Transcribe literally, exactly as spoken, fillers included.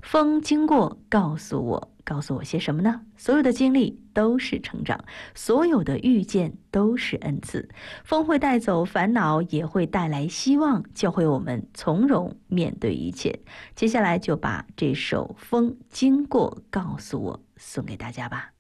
风经过告诉我，告诉我些什么呢？所有的经历都是成长，所有的遇见都是恩赐。风会带走烦恼，也会带来希望，教会我们从容面对一切。接下来就把这首《风经过告诉我》送给大家吧。